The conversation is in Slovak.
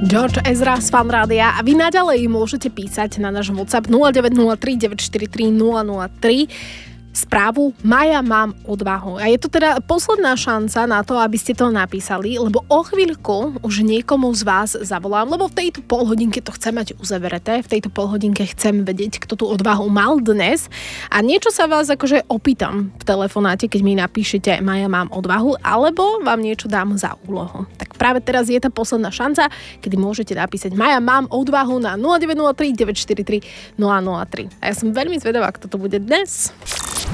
George Ezra z Fanrádia a vy naďalej môžete písať na náš WhatsApp 0903 943 003 správu Maja, mám odvahu. A je to teda posledná šanca na to, aby ste to napísali, lebo o chvíľku už niekomu z vás zavolám, lebo v tejto polhodinke to chcem mať uzavreté, v tejto polhodinke chcem vedieť, kto tú odvahu mal dnes a niečo sa vás akože opýtam v telefonáte, keď mi napíšete Maja, mám odvahu, alebo vám niečo dám za úlohu. Tak práve teraz je tá posledná šanca, kedy môžete napísať Maja, mám odvahu na 0903 943 003. A ja som veľmi zvedavá, kto to bude dnes.